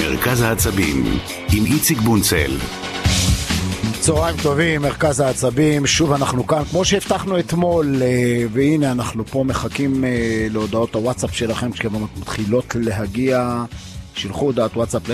מרכז העצבים עם איציק בונצל. צהריים טובים, מרכז העצבים, שוב אנחנו כאן כמו שהבטחנו אתמול, והנה אנחנו פה מחכים להודעות הוואטסאפ שלכם שכבר מתחילות להגיע. שלחו הודעת וואטסאפ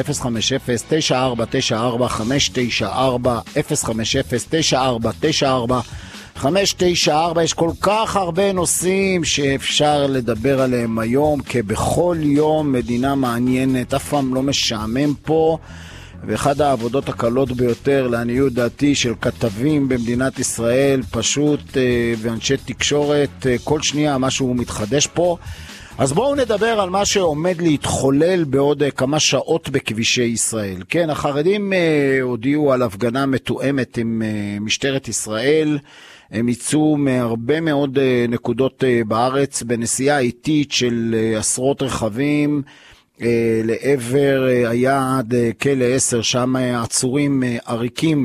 ל-050-9494-594 יש כל כך הרבה נושאים שאפשר לדבר עליהם היום, כבכל יום מדינה מעניינת, אף פעם לא משעמם פה. ואחד העבודות הקלות ביותר לעניות דעתי של כתבים במדינת ישראל, פשוט, ואנשי תקשורת, כל שנייה משהו מתחדש פה. אז בואו נדבר על מה שעומד להתחולל בעוד כמה שעות בכבישי ישראל. כן, החרדים הודיעו על הפגנה מתואמת עם משטרת ישראל. הם יצאו מהרבה מאוד נקודות בארץ בנסיעה איטית של עשרות רכבים לעבר היעד כלא 10, שם עצורים עריקים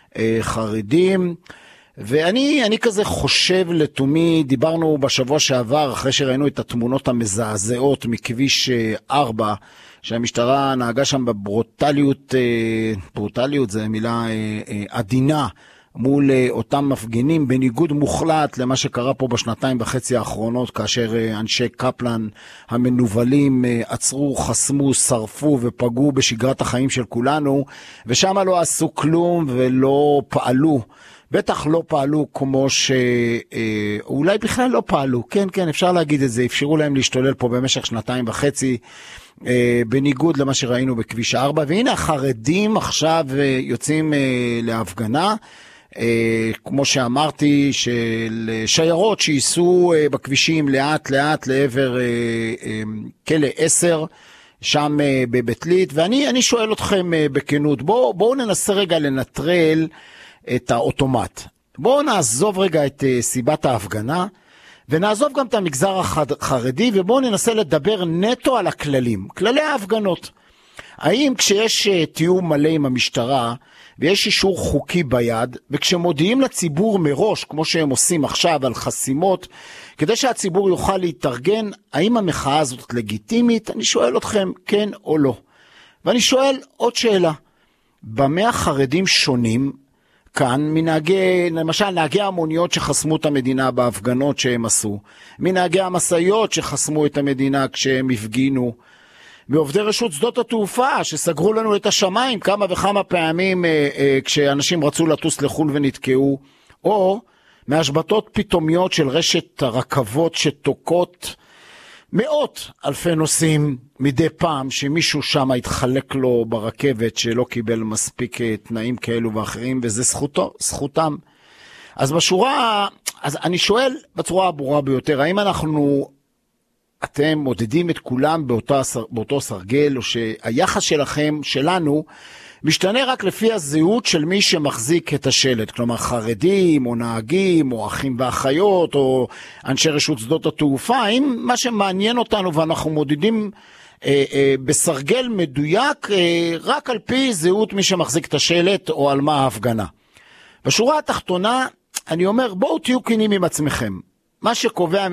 חרדים. ואני כזה חושב לתומי, דיברנו בשבוע שעבר אחרי שראינו את התמונות המזעזעות מכביש 4, שהמשטרה נהגה שם בברוטליות, ברוטליות זה מילה עדינה, מול אותם מפגינים, בניגוד מוחלט למה שקרה פה בשנתיים וחצי האחרונות, כאשר אנשי קפלן המנובלים עצרו, חסמו, שרפו ופגעו בשגרת החיים של כולנו, ושם לא עשו כלום ולא פעלו. בטח לא פעלו כמו אולי בכלל לא פעלו, כן, אפשר להגיד את זה, אפשרו להם להשתולל פה במשך שנתיים וחצי, בניגוד למה שראינו בכביש 4, והנה החרדים עכשיו יוצאים להפגנה, כמו שאמרתי, של שיירות שייסעו בכבישים לאט לאט לעבר כלא 10, שם בבית ליד. ואני שואל אתכם בכנות, בואו ננסה רגע לנטרל את האוטומט. בואו נעזוב רגע את סיבת ההפגנה, ונעזוב גם את המגזר החרדי, ובואו ננסה לדבר נטו על הכללים, כללי ההפגנות. האם כשיש תיאום מלא עם המשטרה, ויש אישור חוקי ביד, וכשמודיעים לציבור מראש, כמו שהם עושים עכשיו על חסימות, כדי שהציבור יוכל להתארגן, האם המחאה הזאת לגיטימית? אני שואל אתכם כן או לא. ואני שואל עוד שאלה, במה החרדים שונים כאן מנהגי, למשל נהגי המוניות שחסמו את המדינה בהפגנות שהם עשו, מנהגי המסעיות שחסמו את המדינה כשהם הפגינו, מעובדי רשות שדות התעופה שסגרו לנו את השמיים כמה וכמה פעמים כשאנשים רצו לטוס לחול ונתקעו, או מהשבתות פתאומיות של רשת הרכבות שתוקות מאות אלפי נוסעים מדי פעם שמישהו שם התחלק לו ברכבת שלא קיבל מספיק תנאים כאלו ואחרים, וזה זכותם. אז אני שואל בצורה הברורה ביותר, האם אתם מודדים את כולם באותו סרגל, או שהיחס שלנו משתנה רק לפי הזהות של מי שמחזיק את השלט, כלומר חרדים או נהגים או אחים ואחיות או אנשי רשות שדות התעופה, האם מה שמעניין אותנו ואנחנו מודדים בסרגל מדויק רק על פי זהות מי שמחזיק את השלט או על מה ההפגנה. בשורה התחתונה אני אומר, בואו תהיו כנים עם עצמכם, מה שקובע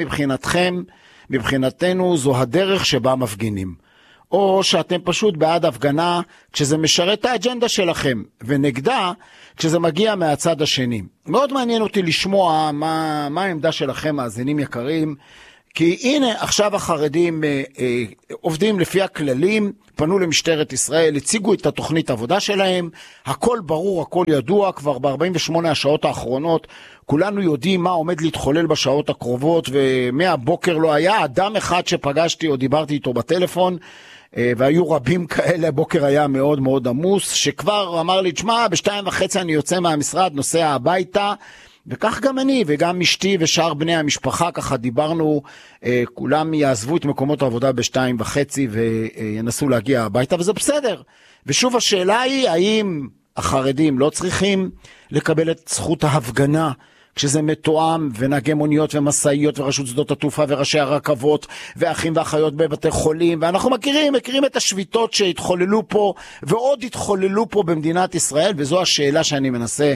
מבחינתנו זו הדרך שבה מפגינים, או שאתם פשוט בעד הפגנה כשזה משרת את האג'נדה שלכם, ונגדה כשזה מגיע מהצד השני. מאוד מעניין אותי לשמוע מה העמדה שלכם, מאזינים יקרים, כי הנה עכשיו החרדים עובדים לפי הכללים, פנו למשטרת ישראל, הציגו את התוכנית עבודה שלהם, הכל ברור, הכל ידוע, כבר ב-48 השעות האחרונות, כולנו יודעים מה עומד להתחולל בשעות הקרובות, ומהבוקר לא היה אדם אחד שפגשתי או דיברתי איתו בטלפון, והיו רבים כאלה, הבוקר היה מאוד מאוד עמוס, שכבר אמר לי, תשמע, ב2:30 אני יוצא מהמשרד, נוסע הביתה, וכך גם אני וגם אשתי ושאר בני המשפחה, ככה דיברנו, כולם יעזבו את מקומות העבודה ב2:30 וינסו להגיע הביתה, וזה בסדר. ושוב השאלה היא, האם החרדים לא צריכים לקבל את זכות ההפגנה כשזה מתואם, ונהגי מוניות ומסעיות ורשות שדות התעופה וראשי הרכבות ואחים ואחיות בבתי חולים, ואנחנו מכירים את השביתות שהתחוללו פה ועוד התחוללו פה במדינת ישראל, וזו השאלה שאני מנסה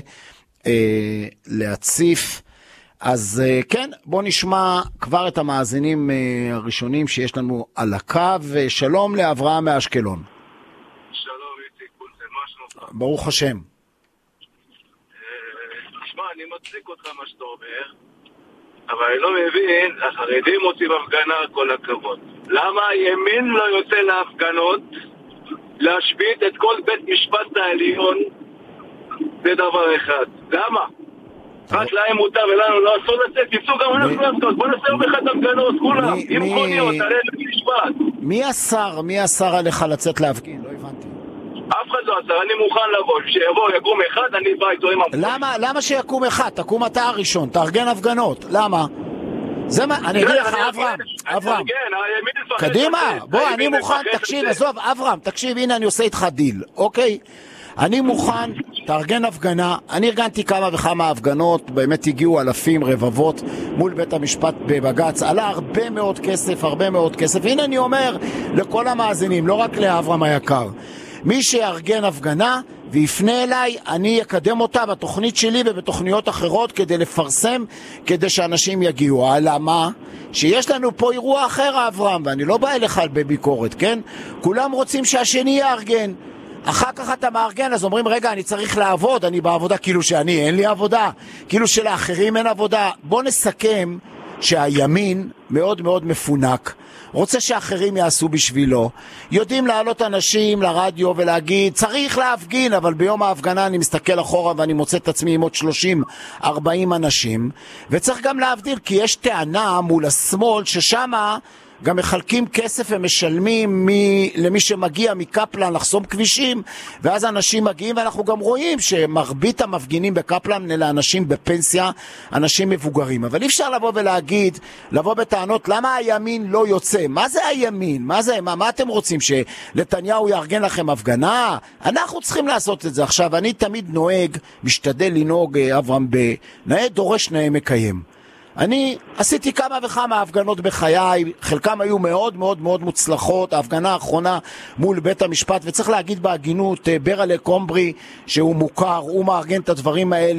להציף. אז כן, בוא נשמע כבר את המאזינים הראשונים שיש לנו על הקו. שלום לאברהם מאשקלון. ברוך השם. תשמע, אני מצדיק אותך מה שאתה אומר, אבל אני לא מבין, החרדים עושים הפגנה, כל הכבוד. למה הימין לא יוצא להפגנות, להשבית את כל בית משפט העליון? זה דבר אחד. למה? רק להם מותר ולנו לא אסור לצאת, תצאו גם אנחנו לעשות, בוא נעשה יום אחד הפגנות, כולם, עם מכוניות, עליהם משפט. מי אסר עליך לצאת להפגין? לא הבנתי. אף אחד לא אסר, אני מוכן לבוא, שיבוא, יקום אחד, אני בא איתו עם המכוניות. למה שיקום אחד? תקום אתה הראשון, תארגן הפגנות, למה? זה מה, אני אגיד לך, אברהם, קדימה, בוא, אני מוכן, תקשיב, עזוב, אברהם, תקשיב, הנה אני עושה איתך דיל, אוקיי? אני מוכן, תארגן הפגנה, אני ארגנתי כמה וכמה הפגנות, באמת הגיעו אלפים, רבבות, מול בית המשפט בבג"ץ, עלה הרבה מאוד כסף, הנה אני אומר לכל המאזינים, לא רק לאברהם היקר, מי שיארגן הפגנה ויפנה אליי, אני אקדם אותה בתוכנית שלי ובתוכניות אחרות כדי לפרסם, כדי שאנשים יגיעו. למה? שיש לנו פה אירוע אחר, אברהם, ואני לא בא אליך בביקורת, כן? כולם רוצים שהשני יארגן. אחר כך אתה מארגן, אז אומרים, רגע, אני צריך לעבוד, אני בעבודה, כאילו אין לי עבודה, כאילו שלאחרים אין עבודה. בוא נסכם שהימין מאוד מאוד מפונק, רוצה שאחרים יעשו בשבילו, יודעים לעלות אנשים לרדיו ולהגיד צריך להפגין, אבל ביום ההפגנה אני מסתכל אחורה ואני מוצא את עצמי עם עוד 30-40 אנשים, וצריך גם להבדיל, כי יש טענה מול השמאל ששמה גם מחלקים כסף ומשלמים למי שמגיע מקפלן לחסום כבישים, ואז אנשים מגיעים, ואנחנו גם רואים שמרבית המפגינים בקפלן אלה אנשים בפנסיה, אנשים מבוגרים. אבל אי אפשר לבוא ולהגיד, לבוא בטענות למה הימין לא יוצא. מה זה הימין? מה אתם רוצים? שנתניהו יארגן לכם הפגנה? אנחנו צריכים לעשות את זה. עכשיו, אני תמיד משתדל לנהוג, אברהם, נאה דורש נאה מקיים. אני עשיתי כמה וכמה הפגנות בחיי, חלקם היו מאוד מאוד מאוד מוצלחות. ההפגנה האחרונה מול בית המשפט, וצריך להגיד בהגינות, ברלה קומברי שהוא מוכר, הוא מארגן את הדברים האלה,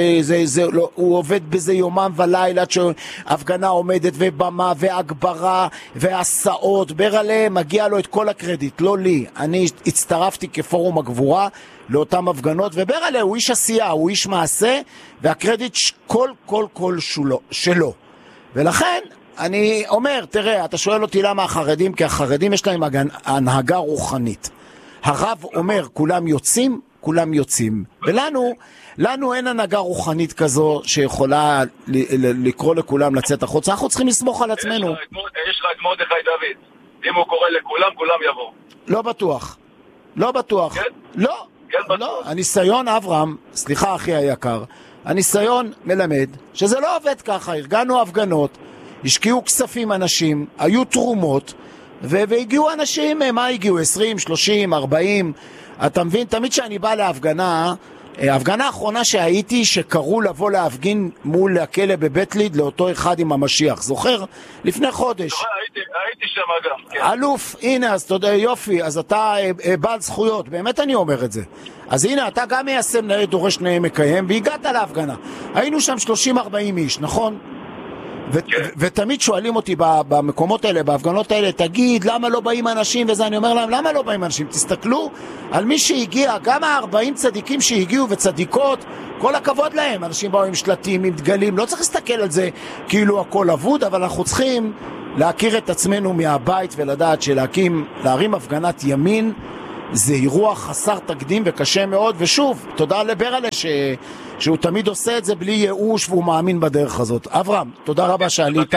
הוא עובד בזה יומם ולילה עד שההפגנה עומדת, ובמה והגברה והסעות. ברלה מגיע לו את כל הקרדיט, לא לי. אני הצטרפתי כפורום הגבורה לאותם הפגנות, וברלה הוא איש עשייה, הוא איש מעשה, והקרדיט כל שלו. ולכן אני אומר, תראה, אתה שואל אותי למה החרדים, כי החרדים יש להם הנהגה רוחנית. הרב אומר, כולם יוצאים. ולנו אין הנהגה רוחנית כזו שיכולה לקרוא לכולם לצאת החוצה. אנחנו צריכים לסמוך על עצמנו. יש לך את מרדכי דוד. אם הוא קורא לכולם, כולם יבואו. לא בטוח. כן? לא, הניסיון, אברהם, סליחה אחי היקר, הניסיון מלמד שזה לא עובד ככה. ארגנו הפגנות, השקיעו כספים אנשים, היו תרומות, והגיעו אנשים, מה הגיעו? 20, 30, 40, אתה מבין? תמיד שאני בא להפגנה, ההפגנה האחרונה שהייתי, שקראו לבוא להפגין מול הכלא בבית ליד לאותו אחד עם המשיח, זוכר? לפני חודש. הייתי שם גם, כן. אלוף, הנה, אז תודה, יופי, אז אתה בעל זכויות, באמת אני אומר את זה. אז הנה, אתה גם מיישם נאה דורש נאה מקיים, והגעת להפגנה. היינו שם 30-40 איש, נכון? ותמיד שואלים אותי במקומות האלה, בהפגנות האלה, תגיד, למה לא באים אנשים וזה? אני אומר להם, למה לא באים אנשים? תסתכלו על מי שהגיע, גם 40 צדיקים שהגיעו וצדיקות, כל הכבוד להם. אנשים באו עם שלטים, עם דגלים, לא צריך להסתכל על זה כאילו הכל אבוד, אבל אנחנו צריכים להכיר את עצמנו מהבית ולדעת להרים הפגנת ימין זה אירוע חסר תקדים וקשה מאוד. ושוב, תודה לברלה שהוא תמיד עושה את זה בלי ייאוש והוא מאמין בדרך הזאת. אברהם, תודה רבה שעלית.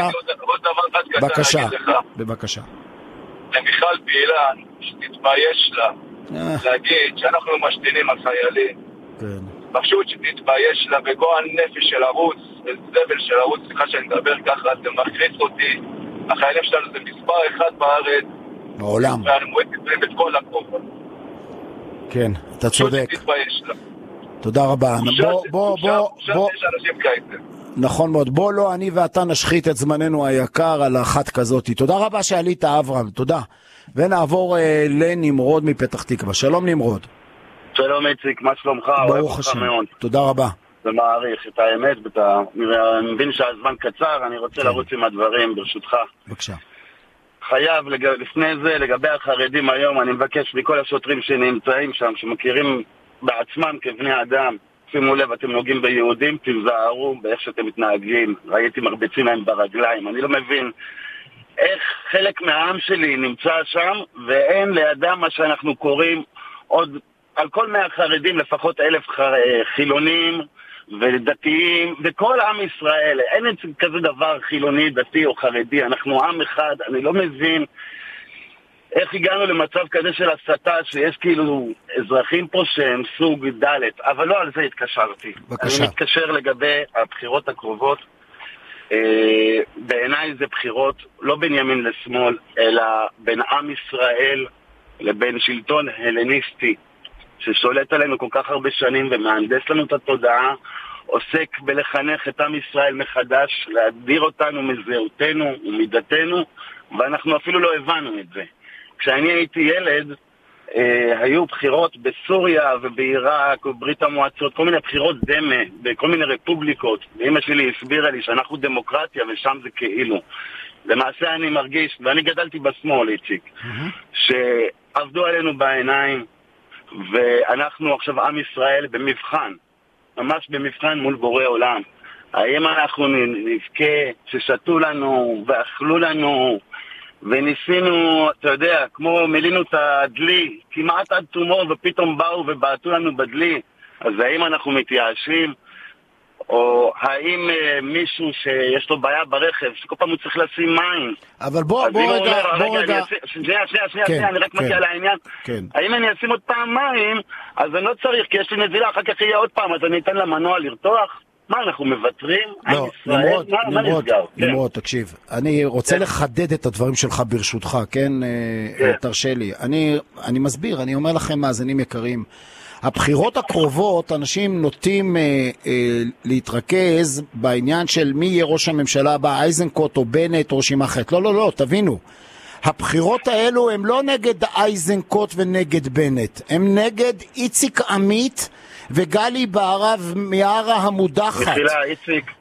בבקשה. למיכל פעילן, שתתבייש לה להגיד שאנחנו משתינים על חיילים. פשוט שתתבייש לה בגועל נפש של ערוץ, זבל של ערוץ, סליחה שאני מדבר ככה, זה מכריס אותי. החיילים שלנו זה מספר אחד בארץ בעולם, ואני מועצת את כל הכובע. כן, אתה צודק. תתבייש לה. תודה רבה. בוא, יש אנשים כאלה. נכון מאוד. בוא לא אני ואתה נשחית את זמננו היקר על אחת כזאת. תודה רבה שעלית, אברהם, תודה. ונעבור לנמרוד מפתח תקווה. שלום נמרוד. שלום איציק, מה שלומך? ברוך השם. תודה רבה. זה מעריך את האמת, אני מבין שהזמן קצר, אני רוצה לרוץ עם הדברים ברשותך. בבקשה. חייב, לפני זה, לגבי החרדים היום, אני מבקש מכל השוטרים שנמצאים שם, שמכירים בעצמם כבני אדם, שימו לב, אתם נוגעים ביהודים, תזהרו באיך שאתם מתנהגים. ראיתי מרביצים להם ברגליים. אני לא מבין איך חלק מהעם שלי נמצא שם, ואין לידם מה שאנחנו קוראים עוד על כל 100 חרדים, לפחות 1,000 חילונים ודתיים, וכל עם ישראל. אין כזה דבר חילוני, דתי או חרדי. אנחנו עם אחד. אני לא מבין איך הגענו למצב כזה של הסתה, שיש כאילו אזרחים פה שהם סוג ד', אבל לא על זה התקשרתי. בבקשה. אני מתקשר לגבי הבחירות הקרובות. בעיניי זה בחירות לא בין ימין לשמאל, אלא בין עם ישראל לבין שלטון הלניסטי, ששולט עלינו כל כך הרבה שנים ומהנדס לנו את התודעה, עוסק בלחנך את עם ישראל מחדש, להדיר אותנו מזהותנו ומדתנו, ואנחנו אפילו לא הבנו את זה. כשאני הייתי ילד, היו בחירות בסוריה ובעיראק וברית המועצות, כל מיני בחירות דמה, בכל מיני רפובליקות. ואמא שלי הסבירה לי שאנחנו דמוקרטיה ושם זה כאילו. למעשה אני מרגיש, ואני גדלתי בשמאל, איציק, שעבדו עלינו בעיניים, ואנחנו עכשיו עם ישראל במבחן, ממש במבחן מול בורא עולם. האם אנחנו נבכה ששתו לנו ואכלו לנו, וניסינו, אתה יודע, כמו מלינו את הדלי, כמעט עד תומו, ופתאום באו ובעטו לנו בדלי. אז האם אנחנו מתייאשים? או האם מישהו שיש לו בעיה ברכב, שכל פעם הוא צריך לשים מים? אבל בוא רגע. שנייה, אני רק מגיע לעניין. האם אני אשים עוד פעם מים, אז אני לא צריך, כי יש לי נזילה, אחר כך יהיה עוד פעם, אז אני אתן למנוע לרתוח? מה, אנחנו מבטרים? לא, נמרוד, תקשיב. אני רוצה לחדד את הדברים שלך ברשותך, כן? תרשה לי. אני מסביר, אני אומר לכם, מאזינים יקרים, הבחירות הקרובות, אנשים נוטים להתרכז בעניין של מי יהיה ראש הממשלה הבא, אייזנקוט או בנט או רשימה אחרת. לא, תבינו. הבחירות האלו הם לא נגד אייזנקוט ונגד בנט, הם נגד איציק עמית וגלי בהרב מיערה המודחת. מחילה, איציק,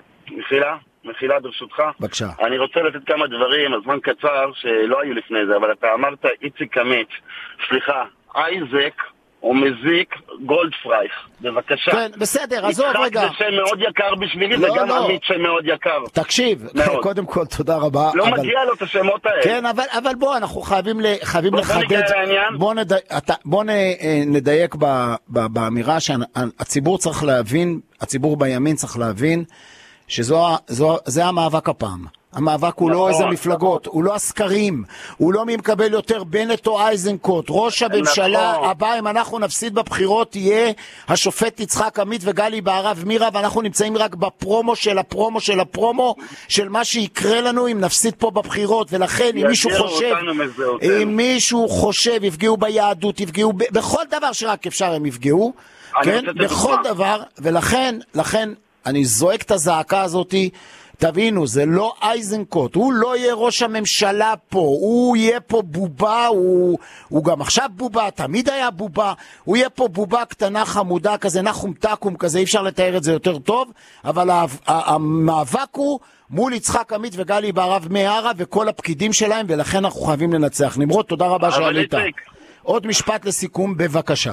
מחילה ברשותך. בבקשה. אני רוצה לתת כמה דברים, הזמן קצר שלא היו לפני זה, אבל אתה אמרת איציק עמית, סליחה, אייזק הוא מזיק גולדפרייך, בבקשה. כן, בסדר, עזוב רגע. יצחק זה שם מאוד יקר בשבילי, וגם עמית שם מאוד יקר. תקשיב, קודם כל, תודה רבה. לא מגיע לו את השמות האלה. כן, אבל בוא, אנחנו חייבים לחדד. בוא נדייק באמירה שהציבור צריך להבין, הציבור בימין צריך להבין, שזה המאבק הפעם. המאבק הוא לא איזה מפלגות, הוא לא הסקרים, הוא לא מי מקבל יותר בנט או אייזנקוט. ראש הממשלה הבא, אם אנחנו נפסיד בבחירות, יהיה השופט יצחק עמית וגלי בהרב מירה, ואנחנו נמצאים רק בפרומו של הפרומו של הפרומו של מה שיקרה לנו אם נפסיד פה בבחירות. ולכן אם מישהו חושב, יפגעו ביהדות, יפגעו בכל דבר שרק אפשר הם יפגעו, כן? בכל דבר. ולכן אני זועק את הזעקה הזאת. תבינו, זה לא אייזנקוט, הוא לא יהיה ראש הממשלה פה, הוא יהיה פה בובה, הוא גם עכשיו בובה, תמיד היה בובה, הוא יהיה פה בובה קטנה חמודה כזה, נחום תקום כזה, אי אפשר לתאר את זה יותר טוב, אבל המאבק הוא מול יצחק עמית וגלי בהרב מיערה וכל הפקידים שלהם, ולכן אנחנו חייבים לנצח. נמרוד, תודה רבה שעלית. עוד משפט לסיכום, בבקשה.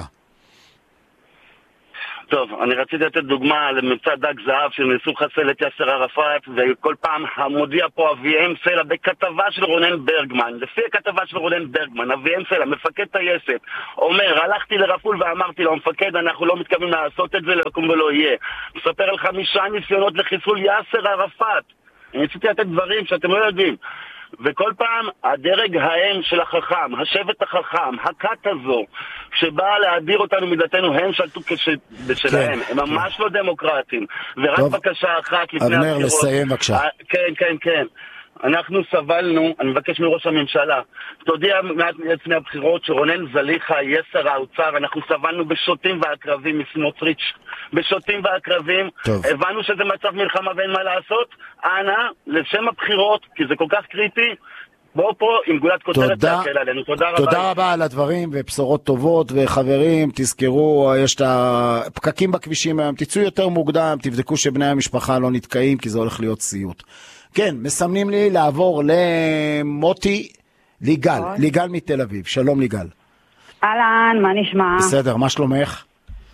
טוב, אני רציתי לתת דוגמה למבצע דג זהב שניסו לחסל את יאסר ערפאת, וכל פעם המודיע פה אביהם סלע בכתבה של רונן ברגמן. לפי הכתבה של רונן ברגמן, אביהם סלע, מפקד טייסת, אומר, הלכתי לרפול ואמרתי לו, מפקד, אנחנו לא מתכוונים לעשות את זה, לקום ולא יהיה. מספר על 5 ניסיונות לחיסול יאסר ערפאת. אני רציתי לתת דברים שאתם לא יודעים. וכל פעם הדרג האם של החכם, השבט החכם, הכת הזו, שבאה להדיר אותנו מדתנו, הם שלטו בשלהם, הם ממש לא דמוקרטים. ורק בקשה אחת לפני הבחירות. אבנר, לסיים בבקשה. כן. אנחנו סבלנו, אני מבקש מראש הממשלה, תודיע לפני הבחירות שרונן זליחה יהיה שר האוצר, אנחנו סבלנו בשוטים ועקרבים מסמוטריץ', בשוטים ועקרבים, הבנו שזה מצב מלחמה ואין מה לעשות, אנא, לשם הבחירות, כי זה כל כך קריטי, בואו פה עם גולת כותרת להקל עלינו. תודה רבה. תודה רבה על הדברים ובשורות טובות, וחברים, תזכרו, יש את הפקקים בכבישים היום, תצאו יותר מוקדם, תבדקו שבני המשפחה לא נתקעים, כי זה הולך להיות סיוט. כן, מסמנים לי לעבור למוטי ליגל מתל אביב. שלום ליגל. אהלן, מה נשמע? בסדר, מה שלומך?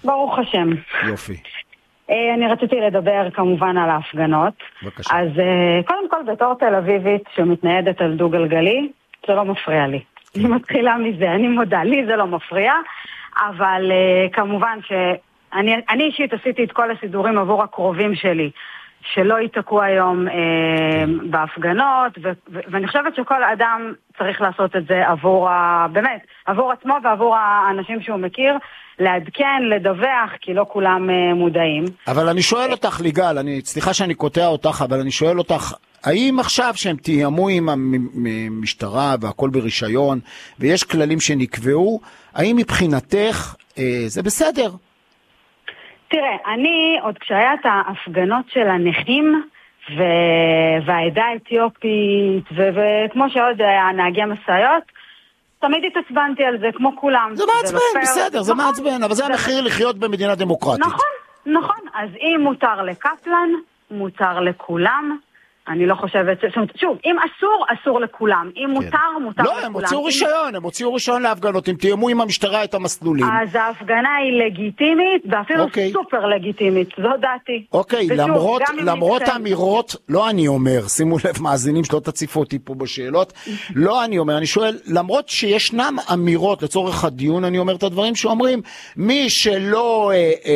ברוך השם. יופי. אני רציתי לדבר כמובן על ההפגנות. בבקשה. אז קודם כל בתור תל אביבית שמתניידת על דו גלגלי, זה לא מפריע לי. אני מתחילה מזה, אני מודה, לי זה לא מפריע, אבל כמובן שאני אישית עשיתי את כל הסידורים עבור הקרובים שלי, שלא ייתקעו היום בהפגנות, ואני חושבת שכל אדם צריך לעשות את זה באמת, עבור עצמו ועבור האנשים שהוא מכיר, לעדכן, לדווח, כי לא כולם מודעים. אבל אני שואל אותך, ליגל, סליחה שאני קוטע אותך, אבל אני שואל אותך, האם עכשיו שהם תיאמו עם המשטרה והכל ברישיון, ויש כללים שנקבעו, האם מבחינתך זה בסדר? תראה, אני עוד כשהיה את ההפגנות של הנכים והעדה האתיופית וכמו שעוד הנהגי המשאיות, תמיד התעצבנתי על זה כמו כולם. זה מעצבן, בסדר, זה מעצבן, אבל זה המחיר לחיות במדינה דמוקרטית. נכון, אז אם מותר לקפלן, מותר לכולם. אני לא חושבת, שוב, אם אסור, אסור לכולם. אם מותר, מותר לכולם. לא, הם הוציאו רישיון להפגנות, הם תיאמו עם המשטרה את המסלולים. אז ההפגנה היא לגיטימית, ואפילו סופר לגיטימית, זו דעתי. אוקיי, למרות האמירות, לא אני אומר, שימו לב מאזינים שלא תציפו אותי פה בשאלות, לא אני אומר, אני שואל, למרות שישנם אמירות לצורך הדיון, אני אומר את הדברים שאומרים, מי שלא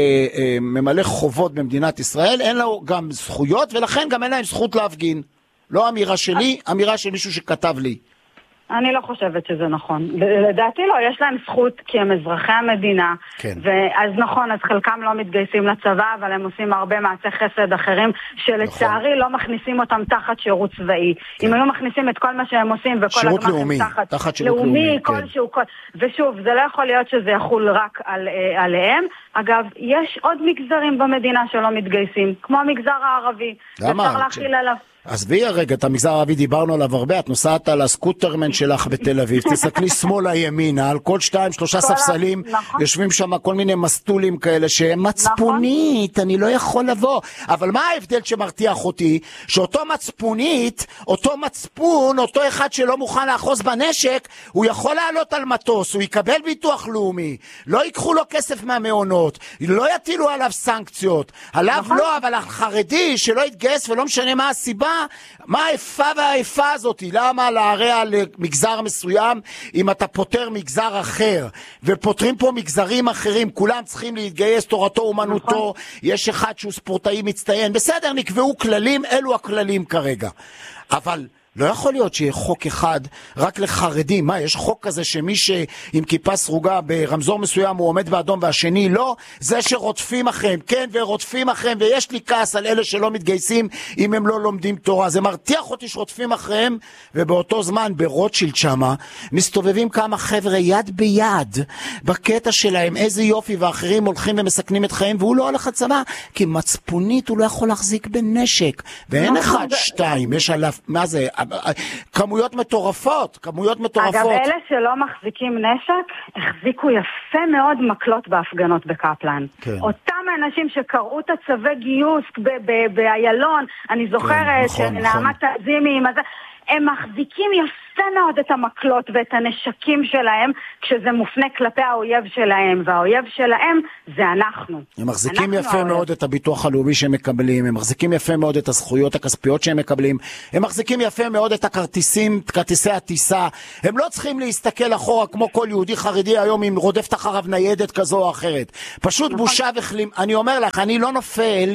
ממלא חובות במדינת ישראל, אין לו גם זכויות, ולכן גם אין להם זכות להפגין. לא אמירה שלי, אמירה של מישהו שכתב לי. אני לא חושבת שזה נכון. לדעתי לא, יש להם זכות כי הם אזרחי המדינה. כן. ואז נכון, אז חלקם לא מתגייסים לצבא, אבל הם עושים הרבה מעשי חסד אחרים, שלצערי לא מכניסים אותם תחת שירות צבאי. כן. אם היו מכניסים את כל מה שהם עושים, וכל הגמחים תחת שירות לאומי. כלשהו, ושוב, זה לא יכול להיות שזה יחול רק עליהם. אגב, יש עוד מגזרים במדינה שלא מתגייסים, כמו המגזר הערבי. למה? אפשר להכיל עליו. אז בי הרגע, את המגזר הערבי דיברנו עליו הרבה, את נוסעת על הסקוטרמן שלך בתל אביב, תסתכלי שמאלה ימינה, על כל 2-3 ספסלים, יושבים שם כל מיני מסטולים כאלה שהם מצפונית, אני לא יכול לבוא. אבל מה ההבדל שמרתיח אותי? שאותו מצפונית, אותו מצפון, אותו אחד שלא מוכן לאחוז בנשק, הוא יכול לעלות על מטוס, הוא יקבל ביטוח לאומי, לא ייקחו לו כסף מהמעונות, לא יטילו עליו סנקציות, עליו לא, אבל החרדי שלא יתגייס ולא משנה מה הסיבה, מה האיפה והאיפה הזאת? למה להרע למגזר מסוים אם אתה פותר מגזר אחר? ופותרים פה מגזרים אחרים, כולם צריכים להתגייס, תורתו אומנותו, יש אחד שהוא ספורטאי מצטיין, בסדר, נקבעו כללים, אלו הכללים כרגע. אבל לא יכול להיות שיהיה חוק אחד רק לחרדים. מה, יש חוק כזה שמי שעם כיפה סרוגה ברמזור מסוים הוא עומד באדום והשני לא? זה שרודפים אחריהם, כן, ורודפים אחריהם, ויש לי כעס על אלה שלא מתגייסים אם הם לא לומדים תורה. זה מרתיח אותי שרודפים אחריהם, ובאותו זמן ברוטשילד שמה מסתובבים כמה חבר'ה יד ביד בקטע שלהם, איזה יופי, ואחרים הולכים ומסכנים את חיים, והוא לא הולך לצבא, כי מצפונית הוא לא יכול להחזיק בנשק, ואין אחד, שתיים, יש עליו, מה זה? כמויות מטורפות. אגב, אלה שלא מחזיקים נשק, החזיקו יפה מאוד מקלות בהפגנות בקפלן. כן. אותם האנשים שקראו את הצווי גיוס באיילון, אני זוכרת שנעמת תעזימי, הם מחזיקים יפה מאוד את המקלות ואת הנשקים שלהם, כשזה מופנה כלפי האויב שלהם, והאויב שלהם זה אנחנו. הם מחזיקים יפה מאוד את הביטוח הלאומי שהם מקבלים, הם מחזיקים יפה מאוד את הזכויות הכספיות שהם מקבלים, הם מחזיקים יפה מאוד את כרטיסי הטיסה, הם לא צריכים להסתכל אחורה כמו כל יהודי חרדי היום אם רודפת אחריו ניידת כזו או אחרת. פשוט בושה וכלים. אני אומר לך, אני לא נופל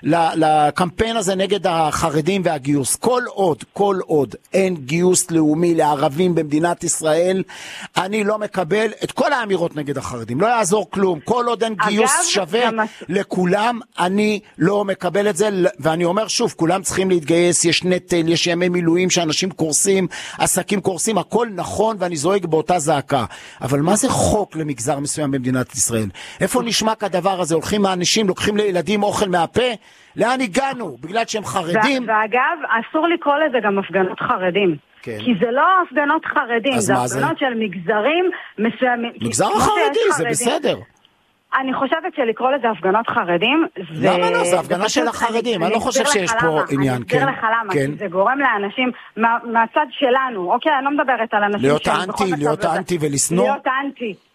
לקמפיין הזה נגד החרדים והגיוס. כל עוד אין גיוס לאומי לערבים במדינת ישראל, אני לא מקבל את כל האמירות נגד החרדים. לא יעזור כלום. כל עוד אין גיוס שווה לכולם, אני לא מקבל את זה. ואני אומר שוב, כולם צריכים להתגייס, יש נטל, יש ימי מילואים שאנשים קורסים, עסקים קורסים, הכל נכון, ואני זועק באותה זעקה. אבל מה זה חוק למגזר מסוים במדינת ישראל? איפה נשמע כדבר הזה? הולכים האנשים, לוקחים לילדים אוכל מהפה? לאן הגענו? בגלל שהם חרדים? ואגב, אסור לקרוא לזה גם הפגנות חרדים. כן. כי זה לא הפגנות חרדים, זה הפגנות של מגזרים מסוימים. מגזר החרדי, זה בסדר. אני חושבת שלקרוא לזה הפגנות חרדים, למה לא? זה הפגנה של החרדים, אני לא חושב שיש פה עניין. אני אסביר לך למה, כי זה גורם לאנשים מהצד שלנו, אוקיי, אני לא מדברת על אנשים להיות אנטי ולסנוע. להיות אנטי,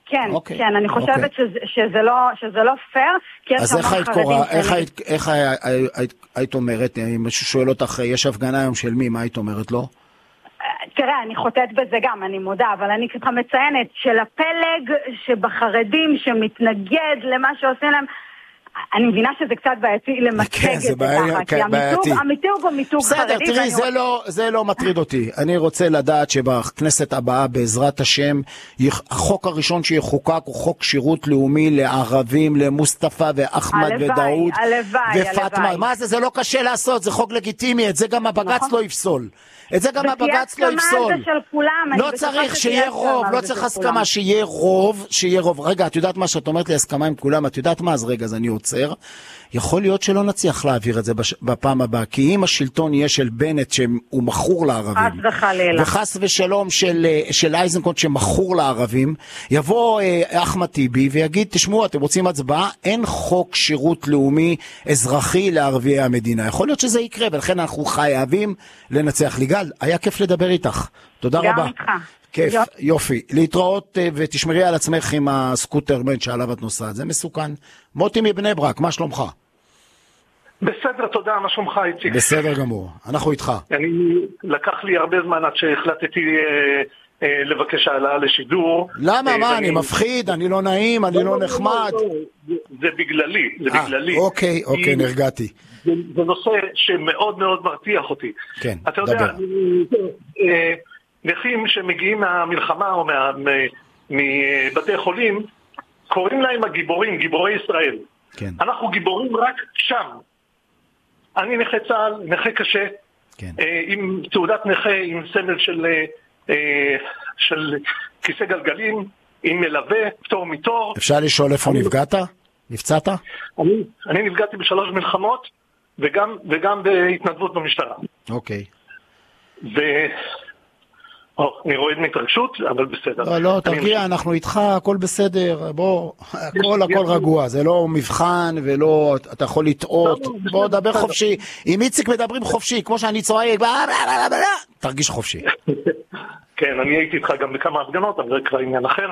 כן, כן, אני חושבת שזה לא פייר, כי אז איך היית אומרת, אם מישהו שואל אותך, יש הפגנה היום של מי, מה היית אומרת לו? תראה, אני חוטאת בזה גם, אני מודה, אבל אני ככה מציינת של הפלג שבחרדים שמתנגד למה שעושים להם, אני מבינה שזה קצת בעייתי למתג את זה ככה, כי המיתוג הוא מיתוג חרדי. בסדר, תראי, זה לא מטריד אותי. אני רוצה לדעת שבכנסת הבאה, בעזרת השם, החוק הראשון שיחוקק הוא חוק שירות לאומי לערבים, למוסטפא ואחמד ודאוד ופטמה. מה זה? זה לא קשה לעשות, זה חוק לגיטימי, את זה גם הבג"ץ לא יפסול. את זה גם הבג"ץ לא יפסול. לא צריך שיהיה רוב, לא צריך הסכמה, שיהיה רוב. רגע, את יודעת מה שאת אומרת לי, הסכמה עם כולם, את יודעת מה? אז רגע, אז אני עוצר. יכול להיות שלא נצליח להעביר את זה בפעם הבאה, כי אם השלטון יהיה של בנט שהוא מכור לערבים, וחס ושלום של אייזנקוט שמכור לערבים, יבוא אחמד טיבי ויגיד, תשמעו, אתם רוצים הצבעה? אין חוק שירות לאומי אזרחי לערביי המדינה. יכול להיות שזה יקרה, ולכן אנחנו חייבים לנצח. ליגל, היה כיף לדבר איתך. תודה רבה. גם איתך. כיף, יופי. להתראות ותשמרי על עצמך עם הסקוטרמן שעליו את נוסעת. זה מסוכן. מוטי מבני ברק, מה שלומך? בסדר, תודה, מה שלומך איציק? בסדר גמור, אנחנו איתך. לקח לי הרבה זמן עד שהחלטתי לבקש העלאה לשידור. למה? מה? אני מפחיד, אני לא נעים, אני לא נחמד. זה בגללי. אוקיי, נרגעתי. זה נושא שמאוד מאוד מרתיח אותי. כן, אתה יודע, נכים שמגיעים מהמלחמה או מבתי חולים, קוראים להם הגיבורים, גיבורי ישראל. כן. אנחנו גיבורים רק שם. אני נכה צה"ל, נכה קשה, כן. עם תעודת נכה, עם סמל של כיסא גלגלים, עם מלווה, פטור מתור. אפשר לשאול איפה נפגעת? נפצעת? אני נפגעתי ב3 מלחמות, וגם בהתנדבות במשטרה. אוקיי. אני רואה מהתרגשות, אבל בסדר. לא, תרגיע, אנחנו איתך, הכל בסדר, בוא, הכל רגוע, זה לא מבחן ולא, אתה יכול לטעות, בוא, דבר חופשי, עם איציק מדברים חופשי, כמו שאני צועק, תרגיש חופשי. כן, אני הייתי איתך גם בכמה הפגנות, אבל זה כבר עניין אחר.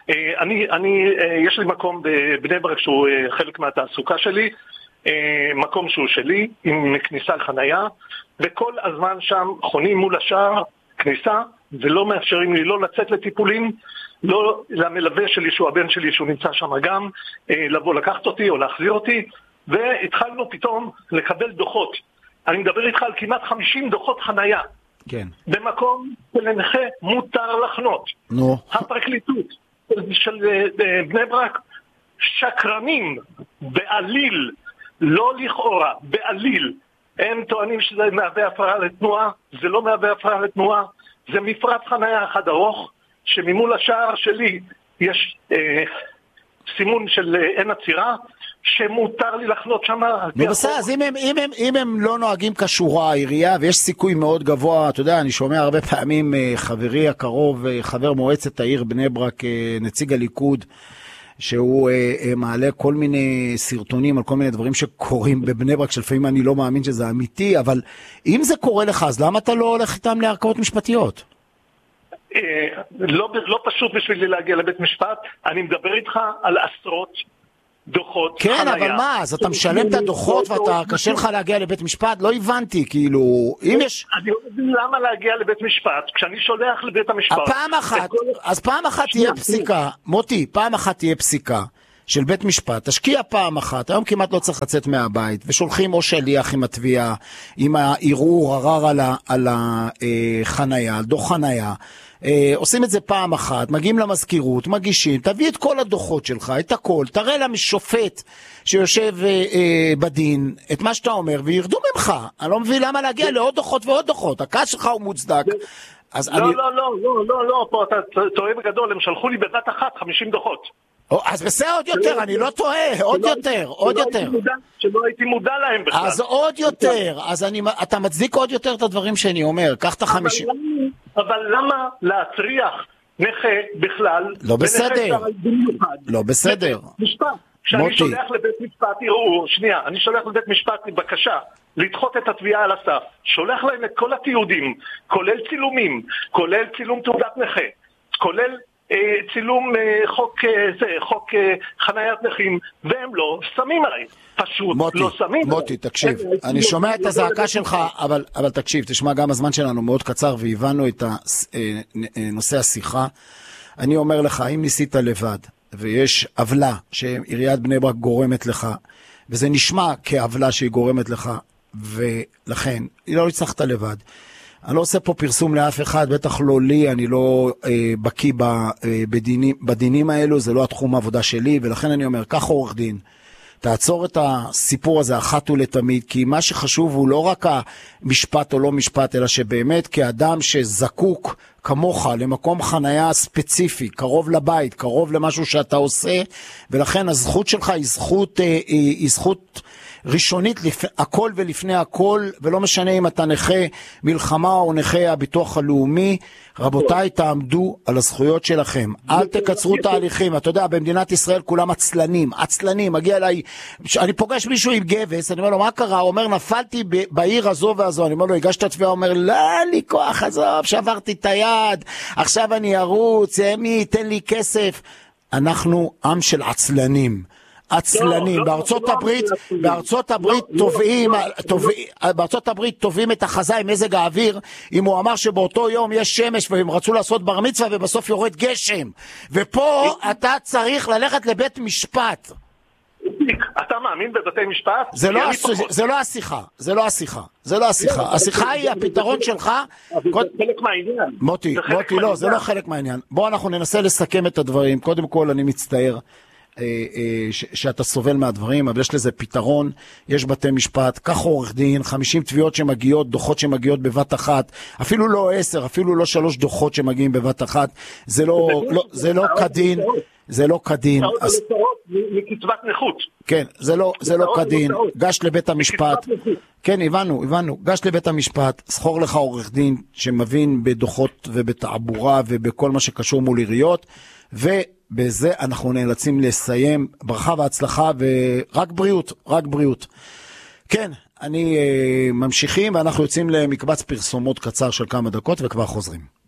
יש לי מקום בבני ברק שהוא חלק מהתעסוקה שלי, מקום שהוא שלי, עם כניסה לחנייה, וכל הזמן שם חונים מול השער, כניסה, ולא מאפשרים לי לא לצאת לטיפולים, לא למלווה שלי שהוא הבן שלי שהוא נמצא שם גם, לבוא לקחת אותי או להחזיר אותי, והתחלנו פתאום לקבל דוחות. אני מדבר איתך על כמעט 50 דוחות חנייה. כן. במקום שלנכה מותר לחנות. נו. הפרקליטות של בני ברק שקרנים בעליל, לא לכאורה, בעליל. הם טוענים שזה מהווה הפרעה לתנועה, זה לא מהווה הפרעה לתנועה, זה מפרט חנייה אחד ארוך, שממול השער שלי יש סימון של אין עצירה, שמותר לי לחנות שם. בסדר, אז אם הם לא נוהגים כשורה העירייה, ויש סיכוי מאוד גבוה, אתה יודע, אני שומע הרבה פעמים חברי הקרוב, חבר מועצת העיר בני ברק, נציג הליכוד, שהוא מעלה כל מיני סרטונים על כל מיני דברים שקורים בבני ברק, שלפעמים אני לא מאמין שזה אמיתי, אבל אם זה קורה לך, אז למה אתה לא הולך איתם לערכאות משפטיות? לא פשוט בשבילי להגיע לבית משפט, אני מדבר איתך על עשרות דוחות. כן, אבל מה, אז אתה משלם את הדוחות ואתה קשה לך להגיע לבית משפט? לא הבנתי, כאילו, אם יש... אני לא מבין למה להגיע לבית משפט, כשאני שולח לבית המשפט... פעם אחת תהיה פסיקה, מוטי, פעם אחת תהיה פסיקה של בית משפט, תשקיע פעם אחת, היום כמעט לא צריך לצאת מהבית, ושולחים או שליח עם התביעה, עם הערעור, ערר על החנייה, על דוח חנייה, עושים את זה פעם אחת, מגיעים למזכירות, מגישים, תביא את כל הדוחות שלך, את הכל, תראה לשופט שיושב בדין את מה שאתה אומר, וירדו ממך. אני לא מבין למה להגיע לעוד דוחות ועוד דוחות, הכעס שלך הוא מוצדק. לא, פה אתה טועה בגדול, הם שלחו לי בבת אחת 50 דוחות. אז בסדר, עוד יותר, אני לא טועה, עוד יותר. שלא הייתי מודע להם בכלל. אז עוד יותר, אז אתה מצדיק עוד יותר את הדברים שאני אומר, קח את 50. אבל למה להצריח נכה בכלל? לא בסדר. לא בסדר. משפט. כשאני שולח לבית משפט ערעור, אני שולח לבית משפט בבקשה לדחות את התביעה על הסף, שולח להם את כל התיעודים, כולל צילומים, כולל צילום תעודת נכה, כולל צילום חוק חניית נכים, והם לא שמים עליי. פשוט לא שמים. מוטי, תקשיב, אני שומע את הזעקה שלך, אבל תקשיב, תשמע, גם הזמן שלנו מאוד קצר, והבנו את נושא השיחה. אני אומר לך, אם ניסית לבד, ויש עוולה שעיריית בני ברק גורמת לך, וזה נשמע כעוולה שהיא גורמת לך, ולכן, היא לא הצלחת לבד. אני לא עושה פה פרסום לאף אחד, בטח לא לי, אני לא בקיא בדינים האלו, זה לא התחום העבודה שלי, ולכן אני אומר, כך עורך דין, תעצור את הסיפור הזה אחת ולתמיד, כי מה שחשוב הוא לא רק המשפט או לא משפט, אלא שבאמת כאדם שזקוק כמוך למקום חנייה ספציפי, קרוב לבית, קרוב למשהו שאתה עושה, ולכן הזכות שלך היא זכות ראשונית, הכל ולפני הכל, ולא משנה אם אתה נכה מלחמה או נכה הביטוח הלאומי. רבותיי, תעמדו על הזכויות שלכם, אל תקצרו תהליכים. אתה יודע, במדינת ישראל כולם עצלנים, מגיע אליי, אני פוגש מישהו עם גבס, אני אומר לו, מה קרה? הוא אומר, נפלתי בעיר הזו והזו. אני אומר לו, הגשת תביעה? הוא אומר, לא, לי כוח, עזוב, שברתי את היד, עכשיו אני ארוץ, מי ייתן לי כסף? אנחנו עם של עצלנים. בארצות הברית תובעים את החזה עם מזג האוויר, אם הוא אמר שבאותו יום יש שמש והם רצו לעשות בר מצווה ובסוף יורד גשם, ופה אתה צריך ללכת לבית משפט. אתה מאמין בבתי משפט? זה לא השיחה. השיחה היא הפתרון שלך. זה חלק מהעניין. מוטי, לא, זה לא חלק מהעניין. בוא אנחנו ננסה לסכם את הדברים. קודם כל אני מצטער שאתה סובל מהדברים, אבל יש לזה פתרון. יש בתי משפט, כך עורך דין, 50 תביעות שמגיעות, דוחות שמגיעות בבת אחת, אפילו לא 10, אפילו לא 3 דוחות שמגיעים בבת אחת. זה לא כדין. זה לא כדין. מקצבת נכות. כן, זה לא כדין. גש לבית המשפט. כן, הבנו. גש לבית המשפט, זכור לך עורך דין שמבין בדוחות ובתעבורה ובכל מה שקשור מול עיריות, ובזה אנחנו נאלצים לסיים. ברכה והצלחה ורק בריאות. כן, ממשיכים ואנחנו יוצאים למקבץ פרסומות קצר של כמה דקות וכבר חוזרים.